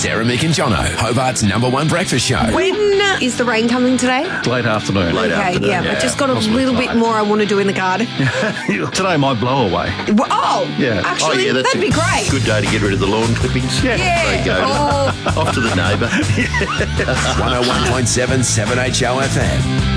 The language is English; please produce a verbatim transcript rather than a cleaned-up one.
Sarah, Mick and Jono, Hobart's number one breakfast show. When uh, is the rain coming today? Late afternoon. Late Okay, afternoon. yeah, Yeah, I've just got a possibly little bit five. more I want to do in the garden. Today might blow away. Well, oh, Yeah. actually, Oh, yeah, that's that'd a be great. good day to get rid of the lawn clippings. Yeah. Yeah. There you go. Oh. Off to the neighbour. one oh one point seven seven H O F M.